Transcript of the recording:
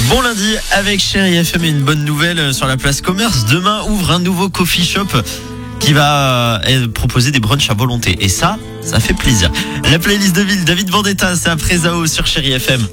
Bon lundi avec Chérie FM et une bonne nouvelle sur la place Commerce. Demain ouvre un nouveau coffee shop qui va proposer des brunchs à volonté. Et ça fait plaisir. La playlist de ville, David Vendetta, c'est après Zao sur Chérie FM.